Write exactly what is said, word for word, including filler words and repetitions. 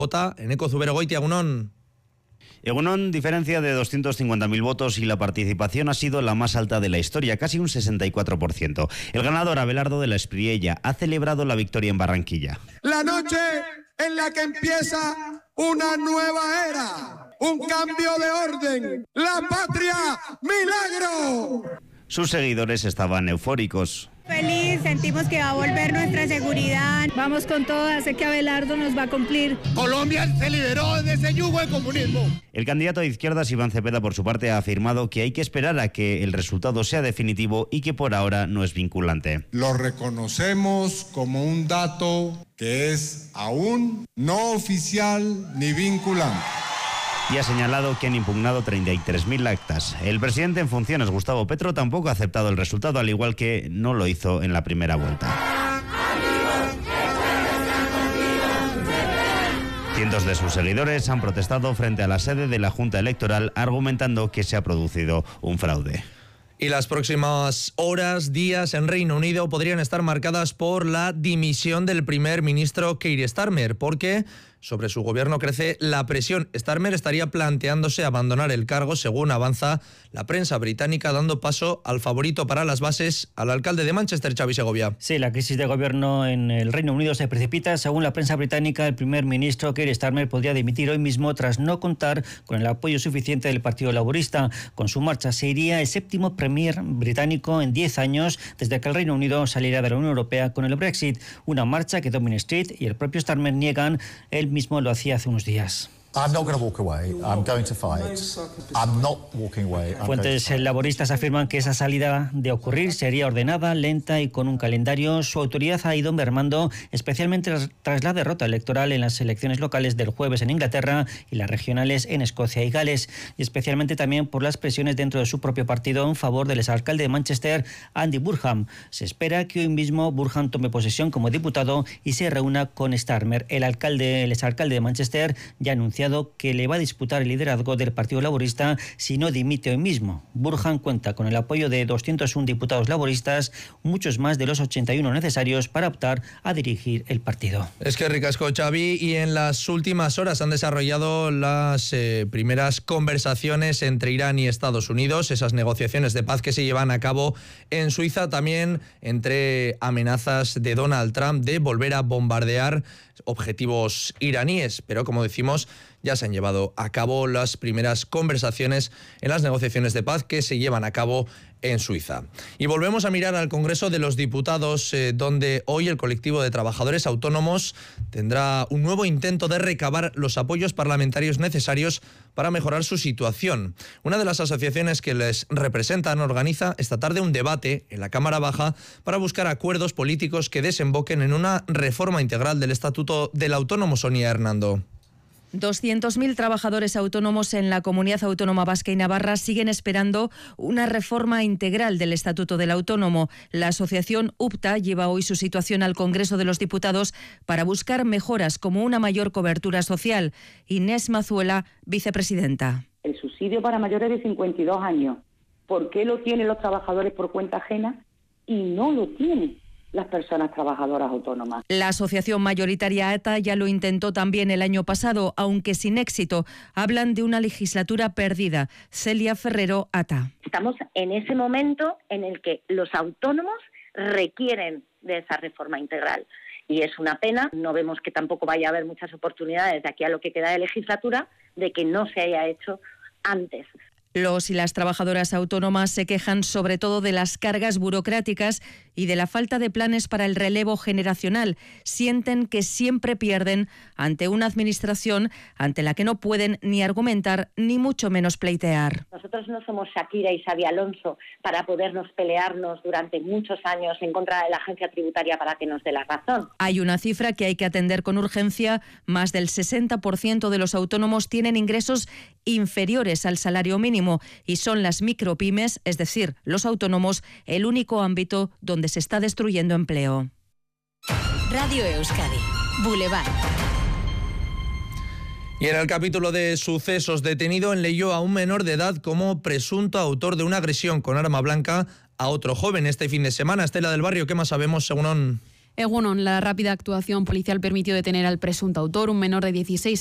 Vota Eneko Zuberogoitia, egunon. Egunon, diferencia de doscientos cincuenta mil votos y la participación ha sido la más alta de la historia, casi un sesenta y cuatro por ciento. El ganador, Abelardo de la Espriella, ha celebrado la victoria en Barranquilla. La noche en la que empieza una nueva era, un cambio de orden, la patria, milagro. Sus seguidores estaban eufóricos. Feliz, sentimos que va a volver nuestra seguridad. Vamos con todo, sé que Abelardo nos va a cumplir. Colombia se liberó de ese yugo de comunismo. El candidato de izquierdas, Iván Cepeda, por su parte, ha afirmado que hay que esperar a que el resultado sea definitivo y que por ahora no es vinculante. Lo reconocemos como un dato que es aún no oficial ni vinculante. Y ha señalado que han impugnado treinta y tres mil actas. El presidente en funciones, Gustavo Petro, tampoco ha aceptado el resultado, al igual que no lo hizo en la primera vuelta. Cientos de sus seguidores han protestado frente a la sede de la Junta Electoral, argumentando que se ha producido un fraude. Y las próximas horas, días en Reino Unido podrían estar marcadas por la dimisión del primer ministro Keir Starmer, porque sobre su gobierno crece la presión. Starmer estaría planteándose abandonar el cargo según avanza la prensa británica, dando paso al favorito para las bases, al alcalde de Manchester, Xavi Segovia. Sí, la crisis de gobierno en el Reino Unido se precipita. Según la prensa británica, el primer ministro Keir Starmer podría dimitir hoy mismo tras no contar con el apoyo suficiente del Partido Laborista. Con su marcha se iría el séptimo premier británico en diez años desde que el Reino Unido saliera de la Unión Europea con el Brexit. Una marcha que Downing Street y el propio Starmer niegan. Él mismo lo hacía hace unos días. I'm not going to walk away. I'm going to fight. I'm not walking away. I'm Fuentes laboristas afirman que esa salida de ocurrir sería ordenada, lenta y con un calendario. Su autoridad ha ido mermando, especialmente tras la derrota electoral en las elecciones locales del jueves en Inglaterra y las regionales en Escocia y Gales, y especialmente también por las presiones dentro de su propio partido en favor del exalcalde de Manchester, Andy Burnham. Se espera que hoy mismo Burnham tome posesión como diputado y se reúna con Starmer. El alcalde, el exalcalde de Manchester ya anunció que le va a disputar el liderazgo del Partido Laborista si no dimite hoy mismo. Burnham cuenta con el apoyo de doscientos uno diputados laboristas, muchos más de los ochenta y uno necesarios para optar a dirigir el partido. Es que ricasco, Xavi, y en las últimas horas han desarrollado las eh, primeras conversaciones entre Irán y Estados Unidos, esas negociaciones de paz que se llevan a cabo en Suiza, también entre amenazas de Donald Trump de volver a bombardear objetivos iraníes, pero como decimos, ya se han llevado a cabo las primeras conversaciones en las negociaciones de paz que se llevan a cabo en Suiza. Y volvemos a mirar al Congreso de los Diputados, eh, donde hoy el colectivo de trabajadores autónomos tendrá un nuevo intento de recabar los apoyos parlamentarios necesarios para mejorar su situación. Una de las asociaciones que les representan organiza esta tarde un debate en la Cámara Baja para buscar acuerdos políticos que desemboquen en una reforma integral del Estatuto del Autónomo. Sonia Hernando. doscientos mil trabajadores autónomos en la Comunidad Autónoma Vasca y Navarra siguen esperando una reforma integral del Estatuto del Autónomo. La asociación UPTA lleva hoy su situación al Congreso de los Diputados para buscar mejoras como una mayor cobertura social. Inés Mazuela, vicepresidenta. El subsidio para mayores de cincuenta y dos años, ¿por qué lo tienen los trabajadores por cuenta ajena y no lo tienen las personas trabajadoras autónomas? La asociación mayoritaria A T A ya lo intentó también el año pasado, aunque sin éxito. Hablan de una legislatura perdida. Celia Ferrero, A T A. Estamos en ese momento en el que los autónomos requieren de esa reforma integral. Y es una pena, no vemos que tampoco vaya a haber muchas oportunidades de aquí a lo que queda de legislatura de que no se haya hecho antes. Los y las trabajadoras autónomas se quejan sobre todo de las cargas burocráticas y de la falta de planes para el relevo generacional. Sienten que siempre pierden ante una administración ante la que no pueden ni argumentar ni mucho menos pleitear. Nosotros no somos Shakira y Xabi Alonso para podernos pelearnos durante muchos años en contra de la agencia tributaria para que nos dé la razón. Hay una cifra que hay que atender con urgencia. Más del sesenta por ciento de los autónomos tienen ingresos inferiores al salario mínimo y son las micropymes, es decir, los autónomos, el único ámbito donde se está destruyendo empleo. Radio Euskadi, Boulevard. Y en el capítulo de sucesos, detenido en Leioa a un menor de edad como presunto autor de una agresión con arma blanca a otro joven este fin de semana. Estela del Barrio, ¿qué más sabemos según... Egunon, la rápida actuación policial permitió detener al presunto autor, un menor de dieciséis